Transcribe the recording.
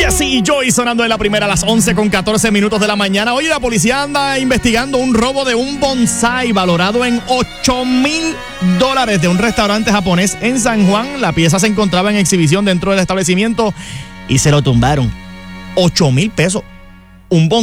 Jesse y Joy sonando de la primera a las 11:14 de la mañana. Hoy la policía anda investigando un robo de un bonsai valorado en $8,000 de un restaurante japonés en San Juan. La pieza se encontraba en exhibición dentro del establecimiento y se lo tumbaron. $8,000. Un bonsai